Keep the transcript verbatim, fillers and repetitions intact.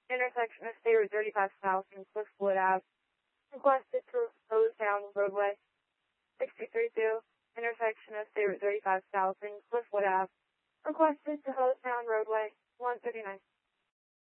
intersection of State Route thirty-five South and Cliffwood Ave. Requested to close down roadway sixty-three two, intersection of State Route thirty-five South and Cliffwood Ave. Requested to close down roadway one thirty-nine.